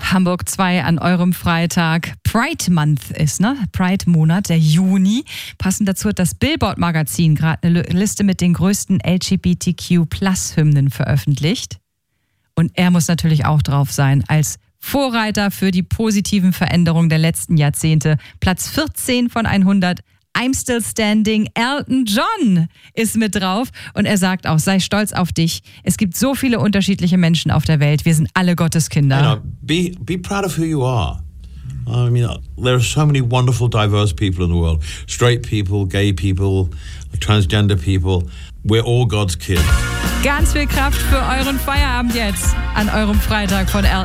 Hamburg 2 an eurem Freitag. Pride Month ist, ne? Pride-Monat, der Juni. Passend dazu hat das Billboard-Magazin gerade eine Liste mit den größten LGBTQ+-Hymnen veröffentlicht. Und er muss natürlich auch drauf sein, als Vorreiter für die positiven Veränderungen der letzten Jahrzehnte. Platz 14 von 100. I'm Still Standing. Elton John ist mit drauf und er sagt auch, sei stolz auf dich. Es gibt so viele unterschiedliche Menschen auf der Welt. Wir sind alle Gottes Kinder. You know, be proud of who you are. I mean, there are so many wonderful, diverse people in the world. Straight people, gay people, transgender people. We're all God's kids. Ganz viel Kraft für euren Feierabend jetzt an eurem Freitag von Elton